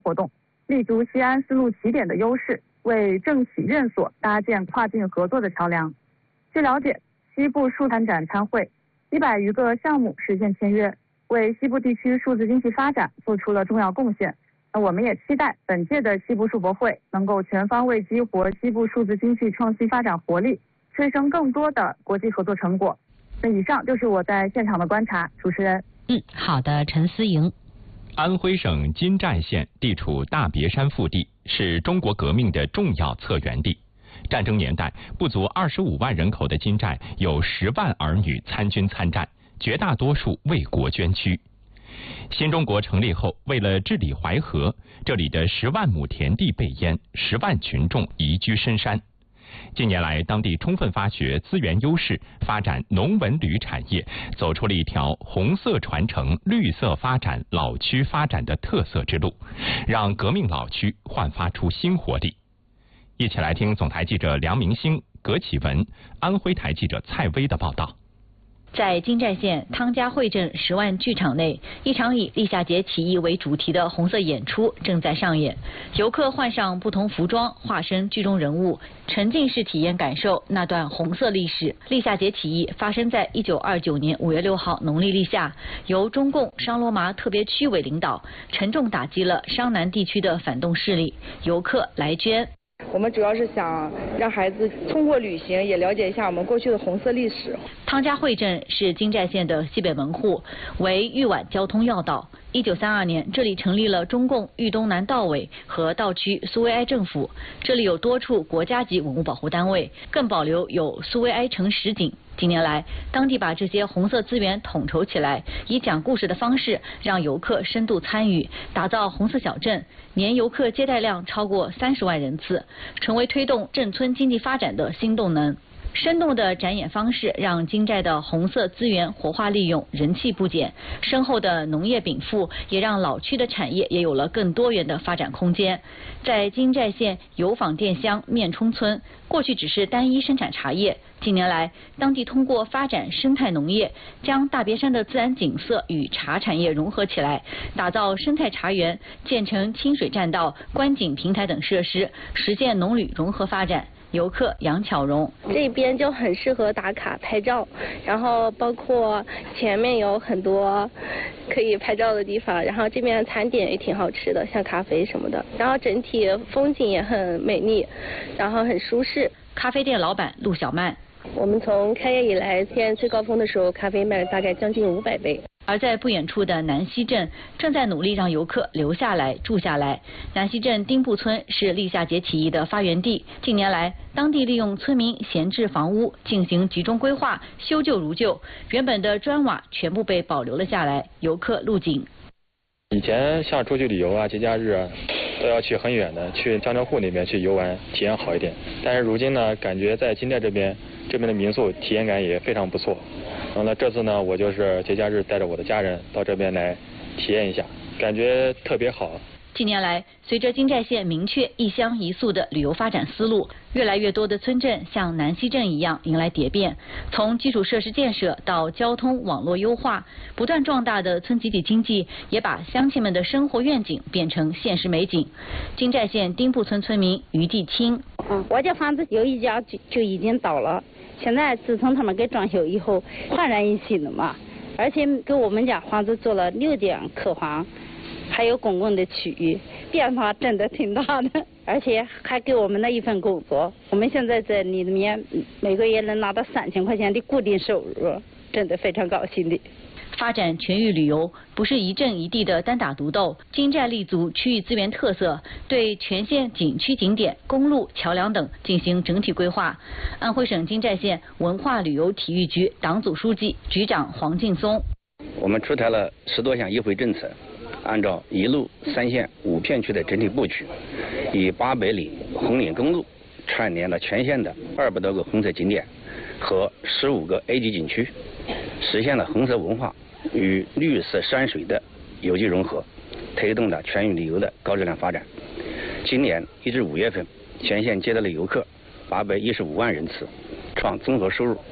活动，立足西安丝路起点的优势，为政企院所搭建跨境合作的桥梁。据了解，西部数参展参会100余个项目实现签约，为西部地区数字经济发展做出了重要贡献。我们也期待本届的西部数博会能够全方位激活西部数字经济创新发展活力，催生更多的国际合作成果。那以上就是我在现场的观察，主持人。 好的，陈思莹。 安徽省金寨县地处大别山腹地，是中国革命的重要策源地。战争年代，不足25万人口的金寨有10万儿女参军参战，绝大多数为国捐躯。新中国成立后，为了治理淮河，这里的10万亩田地被淹，10万群众移居深山。近年来，当地充分发掘资源优势，发展农文旅产业，走出了一条红色传承、绿色发展、老区发展的特色之路，让革命老区焕发出新活力。一起来听总台记者梁明星、葛启文、安徽台记者蔡薇的报道。 在金寨县汤家汇镇10万剧场内，一场以立夏节起义为主题的红色演出正在上演。游客换上不同服装，化身剧中人物，沉浸式体验感受那段红色历史。立夏节起义发生在1929年5月6号农历立夏，由中共商罗麻特别区委领导，沉重打击了商南地区的反动势力。游客来捐。 我们主要是想让孩子通过旅行也了解一下我们过去的红色历史。 汤家汇镇是金寨县的西北门户，为豫皖交通要道。1932年，这里成立了中共豫东南道委和道区苏维埃政府，这里有多处国家级文物保护单位，更保留有苏维埃城实景。近年来，当地把这些红色资源统筹起来，以讲故事的方式让游客深度参与，打造红色小镇，年游客接待量超过30万人次，成为推动镇村经济发展的新动能。生动的展演方式让金寨的红色资源活化利用，人气不减。深厚的农业禀赋也让老区的产业也有了更多元的发展空间。在金寨县油坊店乡面冲村，过去只是单一生产茶叶，近年来当地通过发展生态农业，将大别山的自然景色与茶产业融合起来，打造生态茶园，建成清水栈道、观景平台等设施，实现农旅融合发展。游客杨巧荣， 这边就很适合打卡拍照，然后包括前面有很多可以拍照的地方，然后这边餐点也挺好吃的，像咖啡什么的，然后整体风景也很美丽，然后很舒适。 咖啡店老板陆小曼， 我们从开业以来，现在最高峰的时候，咖啡卖了大概将近500杯。 而在不远处的南溪镇，正在努力让游客留下来住下来。南溪镇丁埠村是立夏节起义的发源地，近年来，当地利用村民闲置房屋进行集中规划，修旧如旧，原本的砖瓦全部被保留了下来。游客入景。 以前像出去旅游啊、节假日啊，都要去很远的，去江浙沪那边去游玩，体验好一点。但是如今呢，感觉在金寨这边的民宿体验感也非常不错。那这次呢，我就是节假日带着我的家人到这边来体验一下，感觉特别好。 近年来，随着金寨县明确一乡一宿的旅游发展思路，越来越多的村镇像南溪镇一样迎来蝶变。从基础设施建设到交通网络优化，不断壮大的村集体经济也把乡亲们的生活愿景变成现实美景。金寨县丁埠村村民于地清， 我家房子有一家就已经倒了，现在自从他们给装修以后，焕然一新了嘛，而且给我们家房子做了6间客房。还有公共的区域，变化真的挺大的，而且还给我们了一份工作。我们现在在里面每个月能拿到3000块钱的固定收入，真的非常高兴的。 发展全域旅游不是一镇一地的单打独斗，金寨立足区域资源特色，对全县景区景点、公路、桥梁等进行整体规划。安徽省金寨县文化旅游体育局党组书记、局长黄劲松， 我们出台了10多项优惠政策。按照1路3线5片区的整体布局，以800里红岭公路串联了全县的200多个红色景点和15个 A 级景区，实现了红色文化与绿色山水的有机融合，推动了全域旅游的高质量发展。今年1至5月份，全县接待了游客815万人次，创综合收入